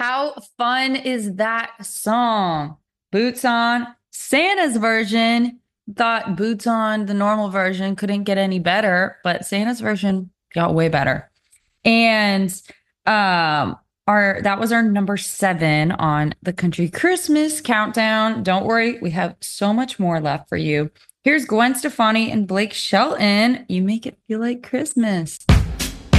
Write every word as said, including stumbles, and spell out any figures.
How fun is that song? Boots on Santa's version. Thought Boots on the normal version couldn't get any better, but Santa's version got way better. And um our that was our number seven on the country Christmas countdown. Don't worry, we have so much more left for you. Here's Gwen Stefani and Blake Shelton. You make it feel like Christmas.